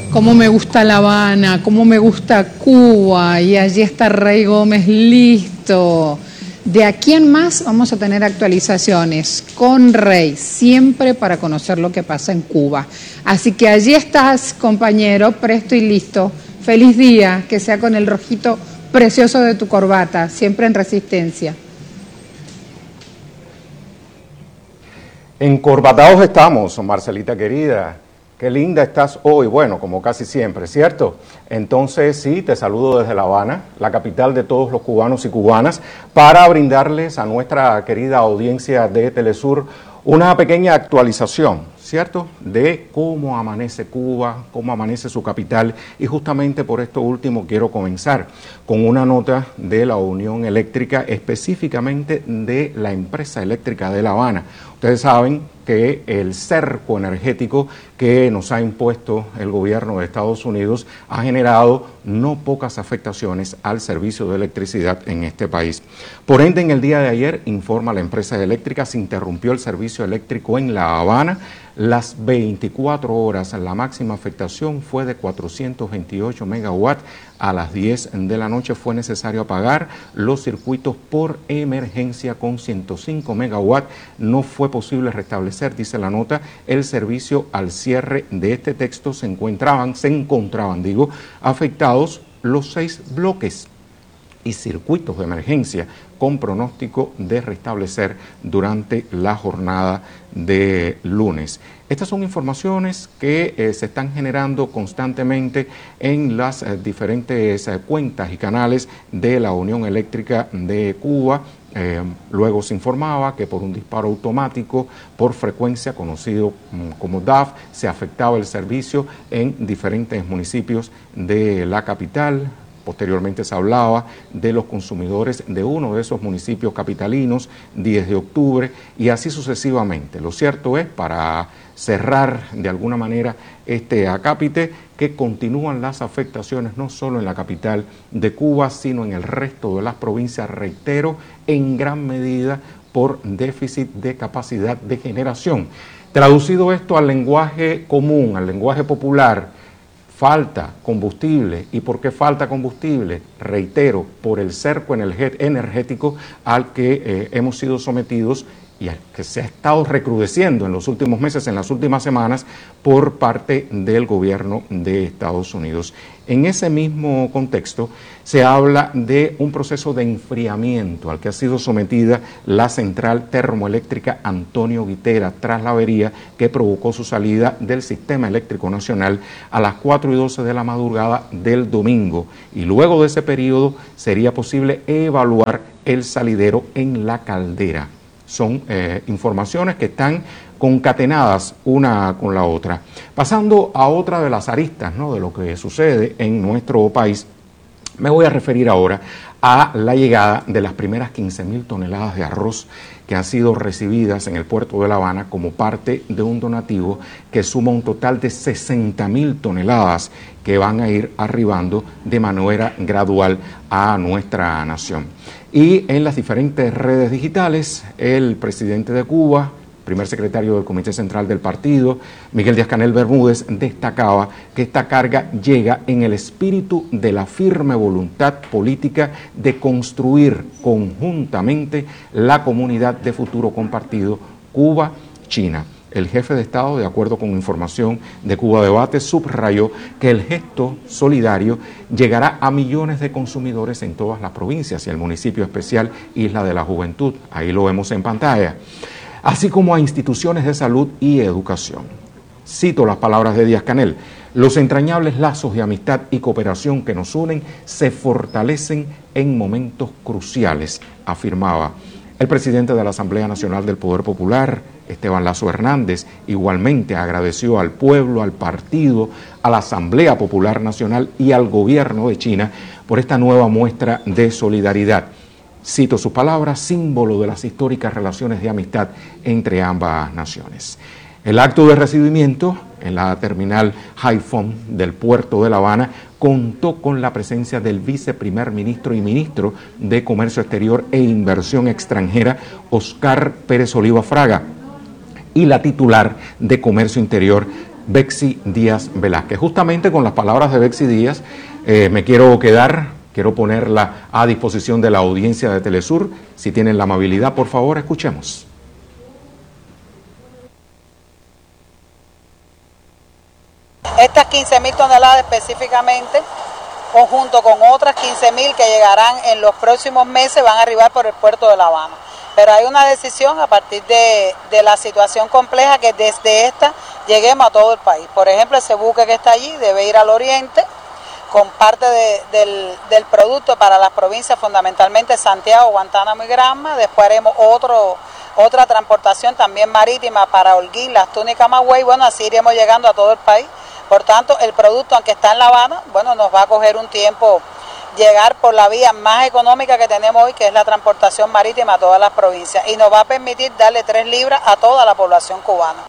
cómo me gusta La Habana, cómo me gusta Cuba, y allí está Rey Gómez listo. De aquí en más vamos a tener actualizaciones con Rey, siempre para conocer lo que pasa en Cuba. Así que allí estás, compañero, presto y listo. Feliz día, que sea con el rojito precioso de tu corbata, siempre en resistencia. Encorbatados estamos, Marcelita querida. Qué linda estás hoy, bueno, como casi siempre, ¿cierto? Entonces, sí, te saludo desde La Habana, la capital de todos los cubanos y cubanas, para brindarles a nuestra querida audiencia de Telesur una pequeña actualización, ¿cierto?, de cómo amanece Cuba, cómo amanece su capital, y justamente por esto último quiero comenzar con una nota de la Unión Eléctrica, específicamente de la empresa eléctrica de La Habana. Ustedes saben que el cerco energético que nos ha impuesto el gobierno de Estados Unidos ha generado no pocas afectaciones al servicio de electricidad en este país. Por ende, en el día de ayer, informa la empresa eléctrica, se interrumpió el servicio eléctrico en La Habana las 24 horas. La máxima afectación fue de 428 megawatts. A las 10 de la noche fue necesario apagar los circuitos por emergencia con 105 megawatts. No fue posible restablecer, dice la nota, el servicio. Al cierre de este texto se encontraban afectados los 6 bloques y circuitos de emergencia con pronóstico de restablecer durante la jornada de lunes. Estas son informaciones que se están generando constantemente en las diferentes cuentas y canales de la Unión Eléctrica de Cuba. Luego se informaba que por un disparo automático por frecuencia conocido como DAF se afectaba el servicio en diferentes municipios de la capital. Posteriormente se hablaba de los consumidores de uno de esos municipios capitalinos, 10 de octubre, y así sucesivamente. Lo cierto es, para cerrar de alguna manera este acápite, que continúan las afectaciones no solo en la capital de Cuba, sino en el resto de las provincias, reitero, en gran medida por déficit de capacidad de generación. Traducido esto al lenguaje común, al lenguaje popular, falta combustible. ¿Y por qué falta combustible? Reitero, por el cerco energético al que hemos sido sometidos y al que se ha estado recrudeciendo en los últimos meses, en las últimas semanas, por parte del gobierno de Estados Unidos. En ese mismo contexto se habla de un proceso de enfriamiento al que ha sido sometida la central termoeléctrica Antonio Guitera tras la avería que provocó su salida del sistema eléctrico nacional a las 4:12 de la madrugada del domingo. Y luego de ese periodo sería posible evaluar el salidero en la caldera. Son informaciones que están concatenadas una con la otra. Pasando a otra de las aristas, ¿no?, de lo que sucede en nuestro país, me voy a referir ahora a la llegada de las primeras 15.000 toneladas de arroz que han sido recibidas en el puerto de La Habana como parte de un donativo que suma un total de 60.000 toneladas que van a ir arribando de manera gradual a nuestra nación. Y en las diferentes redes digitales, el presidente de Cuba, primer secretario del Comité Central del Partido, Miguel Díaz-Canel Bermúdez, destacaba que esta carga llega en el espíritu de la firme voluntad política de construir conjuntamente la comunidad de futuro compartido Cuba-China. El jefe de Estado, de acuerdo con información de Cuba Debate, subrayó que el gesto solidario llegará a millones de consumidores en todas las provincias y el municipio especial Isla de la Juventud, ahí lo vemos en pantalla, así como a instituciones de salud y educación. Cito las palabras de Díaz-Canel: los entrañables lazos de amistad y cooperación que nos unen se fortalecen en momentos cruciales, afirmaba. El presidente de la Asamblea Nacional del Poder Popular, Esteban Lazo Hernández, igualmente agradeció al pueblo, al partido, a la Asamblea Popular Nacional y al gobierno de China por esta nueva muestra de solidaridad. Cito sus palabras: símbolo de las históricas relaciones de amistad entre ambas naciones. El acto de recibimiento en la terminal Haiphong del puerto de La Habana contó con la presencia del viceprimer ministro y ministro de Comercio Exterior e Inversión Extranjera, Oscar Pérez Oliva Fraga, y la titular de Comercio Interior, Bexy Díaz Velázquez. Justamente con las palabras de Bexy Díaz me quiero quedar. Quiero ponerla a disposición de la audiencia de Telesur. Si tienen la amabilidad, por favor, escuchemos. Estas 15.000 toneladas específicamente, junto con otras 15.000 que llegarán en los próximos meses, van a arribar por el puerto de La Habana. Pero hay una decisión a partir de la situación compleja que desde esta lleguemos a todo el país. Por ejemplo, ese buque que está allí debe ir al oriente, con parte del producto para las provincias, fundamentalmente Santiago, Guantánamo y Granma. Después haremos otra transportación también marítima para Holguín, Las Tunas y Camagüey. Bueno, así iremos llegando a todo el país. Por tanto, el producto, aunque está en La Habana, bueno, nos va a coger un tiempo llegar por la vía más económica que tenemos hoy, que es la transportación marítima a todas las provincias. Y nos va a permitir darle 3 libras a toda la población cubana.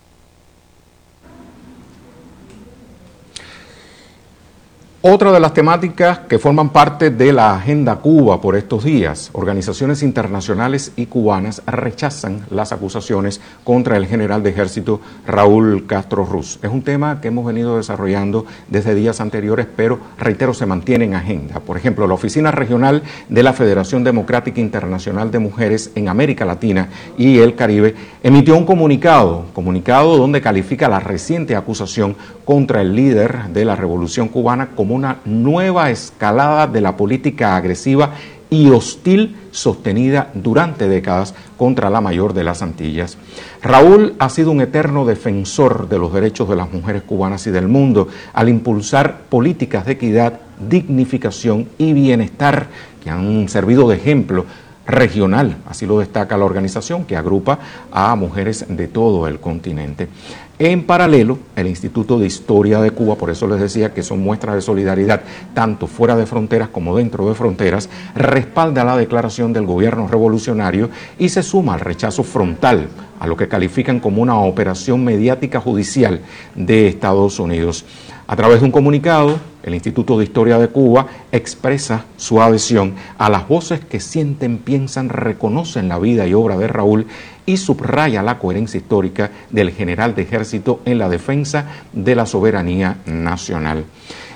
Otra de las temáticas que forman parte de la Agenda Cuba por estos días, organizaciones internacionales y cubanas rechazan las acusaciones contra el general de ejército Raúl Castro Ruz. Es un tema que hemos venido desarrollando desde días anteriores, pero reitero, se mantiene en agenda. Por ejemplo, la Oficina Regional de la Federación Democrática Internacional de Mujeres en América Latina y el Caribe emitió un comunicado donde califica la reciente acusación contra el líder de la Revolución Cubana como una nueva escalada de la política agresiva y hostil sostenida durante décadas contra la mayor de las Antillas. Raúl ha sido un eterno defensor de los derechos de las mujeres cubanas y del mundo al impulsar políticas de equidad, dignificación y bienestar que han servido de ejemplo regional, así lo destaca la organización que agrupa a mujeres de todo el continente. En paralelo, el Instituto de Historia de Cuba, por eso les decía que son muestras de solidaridad tanto fuera de fronteras como dentro de fronteras, respalda la declaración del gobierno revolucionario y se suma al rechazo frontal a lo que califican como una operación mediática judicial de Estados Unidos. A través de un comunicado, el Instituto de Historia de Cuba expresa su adhesión a las voces que sienten, piensan, reconocen la vida y obra de Raúl y subraya la coherencia histórica del general de ejército en la defensa de la soberanía nacional.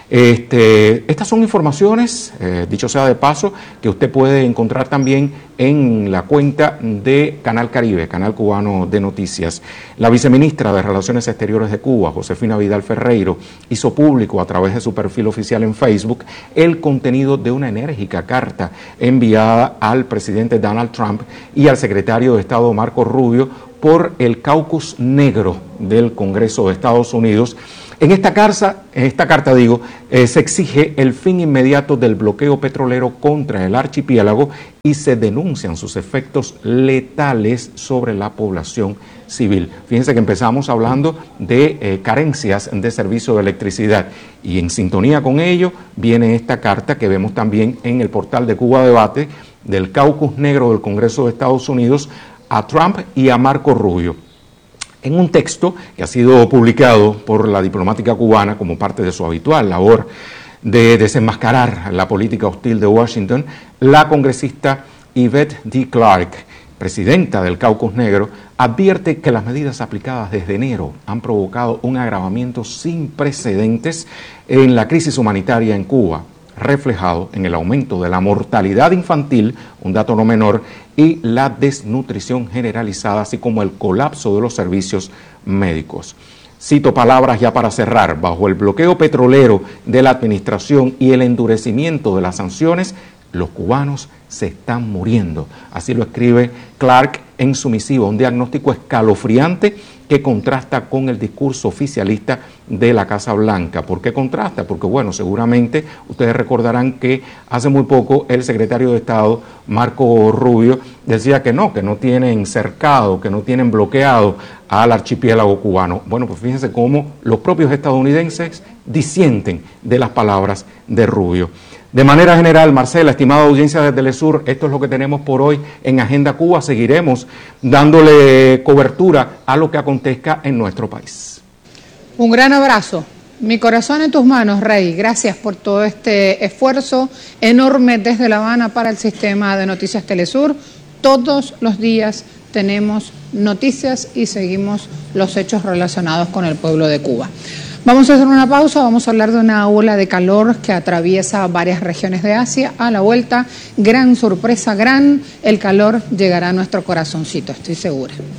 Estas son informaciones, dicho sea de paso, que usted puede encontrar también en la cuenta de Canal Caribe, Canal Cubano de Noticias. La viceministra de Relaciones Exteriores de Cuba, Josefina Vidal Ferreiro, hizo público a través de su perfil oficial en Facebook el contenido de una enérgica carta enviada al presidente Donald Trump y al secretario de Estado Marco Rubio por el Caucus Negro del Congreso de Estados Unidos. En esta carta, se exige el fin inmediato del bloqueo petrolero contra el archipiélago y se denuncian sus efectos letales sobre la población civil. Fíjense que empezamos hablando de carencias de servicio de electricidad y en sintonía con ello viene esta carta que vemos también en el portal de Cuba Debate del Caucus Negro del Congreso de Estados Unidos a Trump y a Marco Rubio. En un texto que ha sido publicado por la diplomática cubana como parte de su habitual labor de desenmascarar la política hostil de Washington, la congresista Yvette D. Clarke, presidenta del Caucus Negro, advierte que las medidas aplicadas desde enero han provocado un agravamiento sin precedentes en la crisis humanitaria en Cuba, reflejado en el aumento de la mortalidad infantil, un dato no menor, y la desnutrición generalizada, así como el colapso de los servicios médicos. Cito palabras ya para cerrar: bajo el bloqueo petrolero de la administración y el endurecimiento de las sanciones, los cubanos se están muriendo. Así lo escribe Clarke en su misiva, un diagnóstico escalofriante que contrasta con el discurso oficialista de la Casa Blanca. ¿Por qué contrasta? Porque, bueno, seguramente ustedes recordarán que hace muy poco el secretario de Estado, Marco Rubio, decía que no tienen cercado, que no tienen bloqueado al archipiélago cubano. Bueno, pues fíjense cómo los propios estadounidenses disienten de las palabras de Rubio. De manera general, Marcela, estimada audiencia de Telesur, esto es lo que tenemos por hoy en Agenda Cuba. Seguiremos dándole cobertura a lo que acontezca en nuestro país. Un gran abrazo. Mi corazón en tus manos, Rey. Gracias por todo este esfuerzo enorme desde La Habana para el sistema de Noticias Telesur, todos los días tenemos noticias y seguimos los hechos relacionados con el pueblo de Cuba. Vamos a hacer una pausa, vamos a hablar de una ola de calor que atraviesa varias regiones de Asia. A la vuelta, gran sorpresa, el calor llegará a nuestro corazoncito, estoy segura.